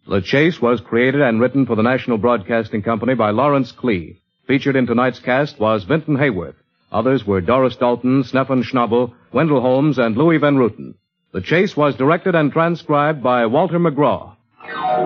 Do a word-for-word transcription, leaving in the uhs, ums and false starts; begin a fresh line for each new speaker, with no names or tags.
The Chase was created and written for the National Broadcasting Company by Lawrence Klee. Featured in tonight's cast was Vinton Hayworth. Others were Doris Dalton, Stefan Schnabel, Wendell Holmes, and Louis Van Ruten. The Chase was directed and transcribed by Walter McGraw.